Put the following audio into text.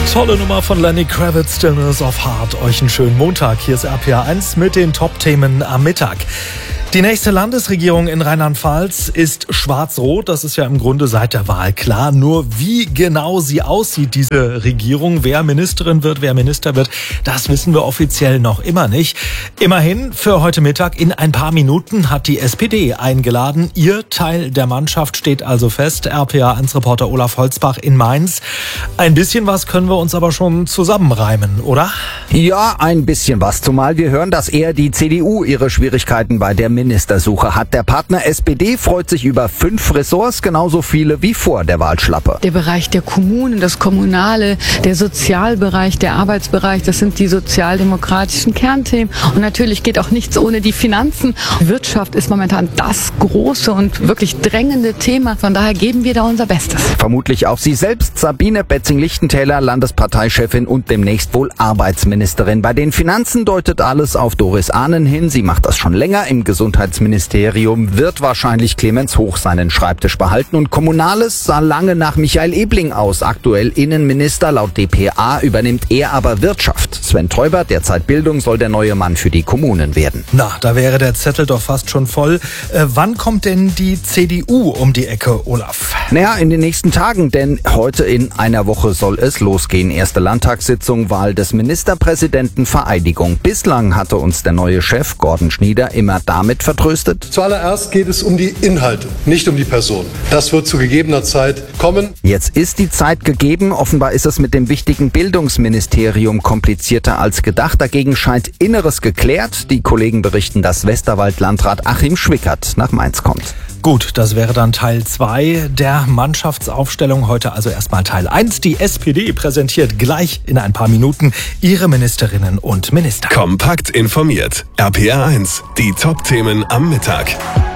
Tolle Nummer von Lenny Kravitz, Stillness of Heart. Euch einen schönen Montag. Hier ist RPA 1 mit den Top-Themen am Mittag. Die nächste Landesregierung in Rheinland-Pfalz ist schwarz-rot. Das ist ja im Grunde seit der Wahl klar. Nur wie genau sie aussieht, diese Regierung, wer Ministerin wird, wer Minister wird, das wissen wir offiziell noch immer nicht. Immerhin, für heute Mittag in ein paar Minuten hat die SPD eingeladen. Ihr Teil der Mannschaft steht also fest. RPA1-Reporter Olaf Holzbach in Mainz. Ein bisschen was können wir uns aber schon zusammenreimen, oder? Ja, ein bisschen was. Zumal wir hören, dass eher die CDU ihre Schwierigkeiten bei der Ministersuche hat. Der Partner SPD freut sich über 5 Ressorts, genauso viele wie vor der Wahlschlappe. Der Bereich der Kommunen, das Kommunale, der Sozialbereich, der Arbeitsbereich, das sind die sozialdemokratischen Kernthemen. Und natürlich geht auch nichts ohne die Finanzen. Wirtschaft ist momentan das große und wirklich drängende Thema. Von daher geben wir da unser Bestes. Vermutlich auch sie selbst, Sabine Betzing-Lichtentäler, Landesparteichefin und demnächst wohl Arbeitsministerin. Bei den Finanzen deutet alles auf Doris Ahnen hin. Sie macht das schon länger im Gesundheitsministerium, wird wahrscheinlich Clemens Hoch seinen Schreibtisch behalten. Und Kommunales sah lange nach Michael Ebling aus. Aktuell Innenminister, laut dpa übernimmt er aber Wirtschaft. Sven Teubert, derzeit Bildung, soll der neue Mann für die Kommunen werden. Na, da wäre der Zettel doch fast schon voll. Wann kommt denn die CDU um die Ecke, Olaf? Naja, in den nächsten Tagen, denn heute in einer Woche soll es losgehen. Erste Landtagssitzung, Wahl des Ministerpräsidenten, Vereidigung. Bislang hatte uns der neue Chef, Gordon Schnieder, immer damit vertröstet. Zuallererst geht es um die Inhalte, nicht um die Person. Das wird zu gegebener Zeit kommen. Jetzt ist die Zeit gegeben. Offenbar ist es mit dem wichtigen Bildungsministerium komplizierter als gedacht. Dagegen scheint Inneres geklärt. Die Kollegen berichten, dass Westerwald-Landrat Achim Schwickert nach Mainz kommt. Gut, das wäre dann Teil 2 der Mannschaftsaufstellung. Heute also erstmal Teil 1. Die SPD präsentiert gleich in ein paar Minuten ihre Ministerinnen und Minister. Kompakt informiert. RPA 1, die Top-Themen am Mittag.